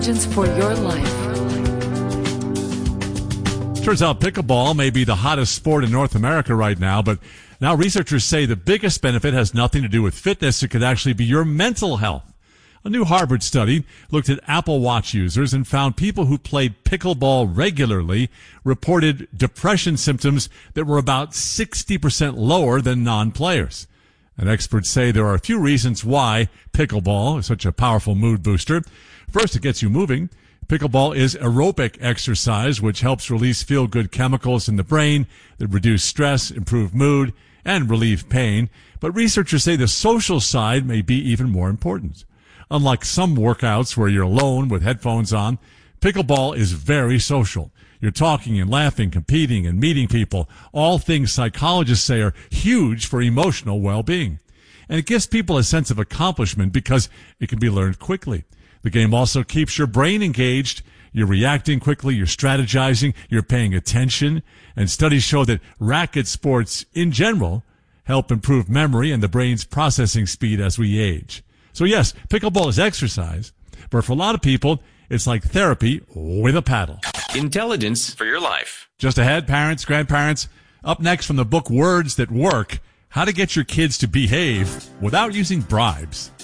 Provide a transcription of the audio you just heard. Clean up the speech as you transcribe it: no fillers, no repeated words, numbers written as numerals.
For your life. Turns out pickleball may be the hottest sport in North America right now, but now researchers say the biggest benefit has nothing to do with fitness. It could actually be your mental health. A new Harvard study looked at Apple Watch users and found people who played pickleball regularly reported depression symptoms that were about 60% lower than non-players. And experts say there are a few reasons why pickleball is such a powerful mood booster. First, it gets you moving. Pickleball is aerobic exercise, which helps release feel-good chemicals in the brain that reduce stress, improve mood, and relieve pain. But researchers say the social side may be even more important. Unlike some workouts where you're alone with headphones on, pickleball is very social. You're talking and laughing, competing, and meeting people, all things psychologists say are huge for emotional well-being. And it gives people a sense of accomplishment because it can be learned quickly. The game also keeps your brain engaged. You're reacting quickly, you're strategizing, you're paying attention. And studies show that racket sports in general help improve memory and the brain's processing speed as we age. So yes, pickleball is exercise, but for a lot of people, it's like therapy with a paddle. Intelligence for your life. Just ahead, parents, grandparents, up next from the book Words That Work, how to get your kids to behave without using bribes.